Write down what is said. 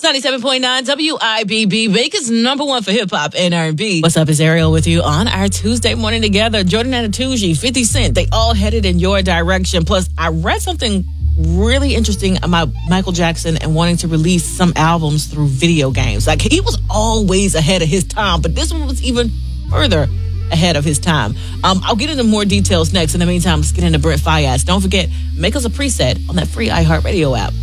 97.9 WIBB, Bacon's number one for hip-hop and R&B. What's up, it's Ariel with you on our Tuesday morning together. Jordan Anatuji, 50 Cent, they all headed in your direction. Plus, I read something really interesting about Michael Jackson and wanting to release some albums through video games. Like, he was always ahead of his time, but this one was even further ahead of his time. I'll get into more details next. In the meantime, let's get into Brent Faiyaz. Don't forget, make us a preset on that free iHeartRadio app.